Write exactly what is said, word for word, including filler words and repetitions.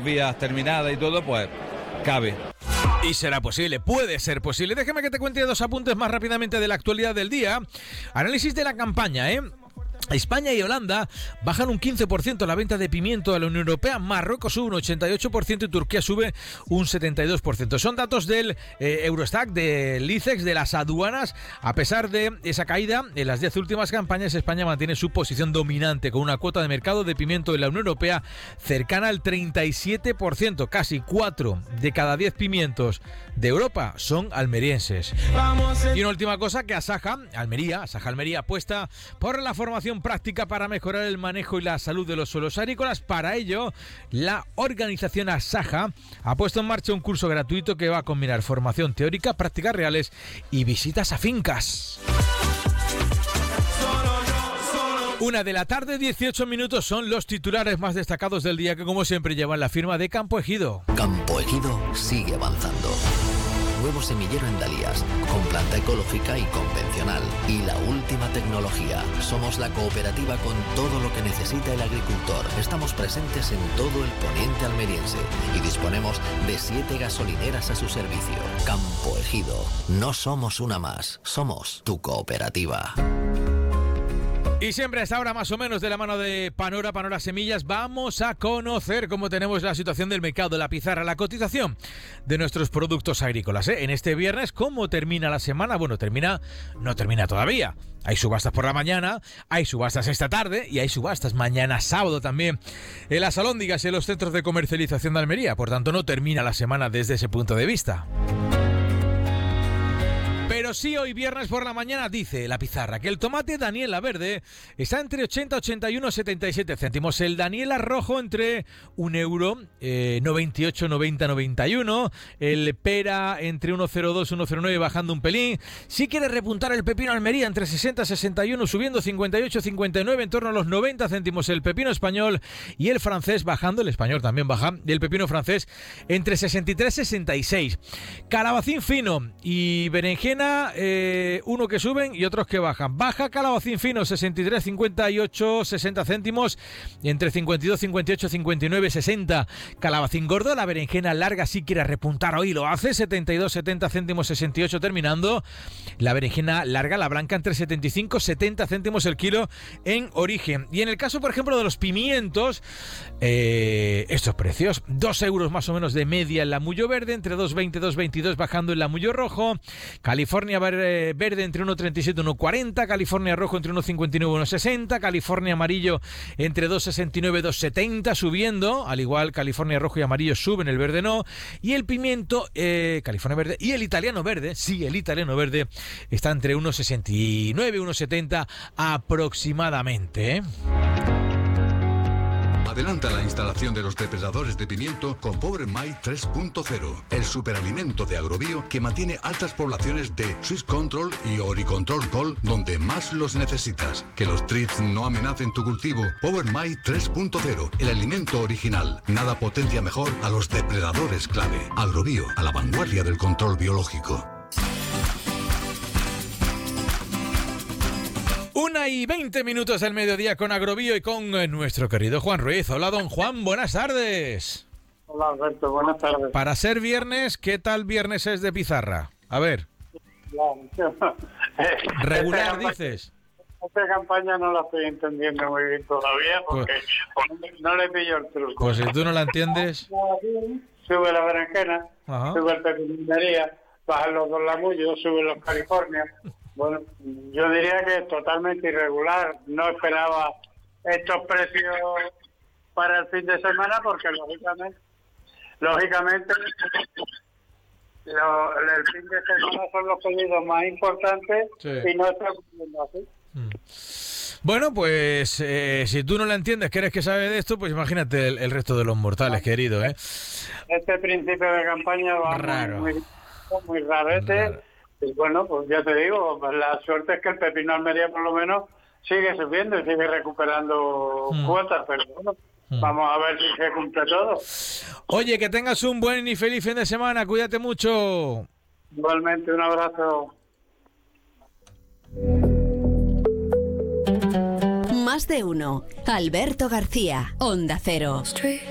vías terminadas y todo, pues cabe. Y será posible, puede ser posible. Déjame que te cuente dos apuntes más rápidamente de la actualidad del día. Análisis de la campaña, ¿eh? España y Holanda bajan un quince por ciento la venta de pimiento a la Unión Europea, Marruecos sube un ochenta y ocho por ciento y Turquía sube un setenta y dos por ciento. Son datos del eh, Eurostat, del ICEX, de las aduanas. A pesar de esa caída, en las diez últimas campañas España mantiene su posición dominante con una cuota de mercado de pimiento en la Unión Europea cercana al treinta y siete por ciento. Casi cuatro de cada diez pimientos de Europa son almerienses. Y una última cosa, que Asaja, Almería, Asaja Almería apuesta por la formación práctica para mejorar el manejo y la salud de los suelos agrícolas. Para ello, la organización Asaja ha puesto en marcha un curso gratuito que va a combinar formación teórica, prácticas reales y visitas a fincas. Una de la tarde, dieciocho minutos, son los titulares más destacados del día que, como siempre, llevan la firma de Campo Ejido. Campo Ejido sigue avanzando. Nuevo semillero en Dalías, con planta ecológica y convencional. Y la última tecnología. Somos la cooperativa con todo lo que necesita el agricultor. Estamos presentes en todo el poniente almeriense y disponemos de siete gasolineras a su servicio. Campo Ejido. No somos una más, somos tu cooperativa. Y siempre a esta hora, más o menos, de la mano de Panora, Panora Semillas, vamos a conocer cómo tenemos la situación del mercado de la pizarra, la cotización de nuestros productos agrícolas, ¿eh? En este viernes, ¿cómo termina la semana? Bueno, termina, no termina todavía. Hay subastas por la mañana, hay subastas esta tarde y hay subastas mañana sábado también en las alhóndigas y en los centros de comercialización de Almería. Por tanto, no termina la semana desde ese punto de vista. Pero sí, hoy viernes por la mañana dice la pizarra que el tomate Daniela verde está entre ochenta, ochenta y uno, setenta y siete céntimos. El Daniela rojo entre un euro, eh, noventa y ocho, noventa, noventa y uno. El pera entre uno coma cero dos, uno coma cero nueve, bajando un pelín. Si quiere repuntar el pepino Almería entre sesenta, sesenta y uno, subiendo cincuenta y ocho, cincuenta y nueve, en torno a los noventa céntimos. El pepino español y el francés bajando, el español también baja, y el pepino francés entre sesenta y tres, sesenta y seis. Calabacín fino y berenjena, Eh, uno que suben y otros que bajan. Baja calabacín fino, sesenta y tres, cincuenta y ocho, sesenta céntimos, entre cincuenta y dos, cincuenta y ocho, cincuenta y nueve, sesenta. Calabacín gordo, la berenjena larga, si quiere repuntar hoy lo hace, setenta y dos, setenta céntimos, sesenta y ocho terminando. La berenjena larga, la blanca, entre setenta y cinco, setenta céntimos el kilo en origen. Y en el caso, por ejemplo, de los pimientos, eh, estos precios, dos euros más o menos de media en la mullo verde, entre dos veinte, dos veintidós, bajando en la mullo rojo. California verde entre uno treinta y siete y uno cuarenta, California rojo entre uno cincuenta y nueve y uno sesenta, California amarillo entre dos sesenta y nueve y dos setenta, subiendo, al igual California rojo y amarillo suben, el verde no, y el pimiento, eh, California verde y el italiano verde, sí, el italiano verde está entre uno sesenta y nueve y uno setenta aproximadamente, ¿eh? Adelanta la instalación de los depredadores de pimiento con Power My tres punto cero, el superalimento de Agrobio que mantiene altas poblaciones de Swiss Control y Oricontrol Col donde más los necesitas. Que los thrips no amenacen tu cultivo. Power My tres punto cero, el alimento original. Nada potencia mejor a los depredadores clave. Agrobio, a la vanguardia del control biológico. Una y veinte minutos del mediodía con Agrobio y con eh, nuestro querido Juan Ruiz. Hola, don Juan, buenas tardes. Hola, Alberto, buenas tardes. Para ser viernes, ¿qué tal viernes es de pizarra? A ver. Regular, esta dices. Esta campaña no la estoy entendiendo muy bien todavía porque pues, no le pillo el truco. Pues si tú no la entiendes. Sube la berenjena, Ajá. Sube el pepinaria, bajan los dos lamullos, sube los California. Bueno, yo diría que es totalmente irregular. No esperaba estos precios para el fin de semana porque lógicamente, lógicamente, lo, el fin de semana son los pedidos más importantes, sí. Y no está ocurriendo así. Mm. Bueno, pues eh, si tú no la entiendes, que eres que sabe de esto, pues imagínate el, el resto de los mortales, querido, ¿eh? Este principio de campaña va raro. muy, muy, muy rarete. Raro. Y bueno, pues ya te digo, la suerte es que el pepino Almería por lo menos sigue subiendo y sigue recuperando mm. cuotas, pero bueno, mm. vamos a ver si se cumple todo. Oye, que tengas un buen y feliz fin de semana, cuídate mucho. Igualmente, un abrazo. Más de uno. Alberto García, Onda Cero.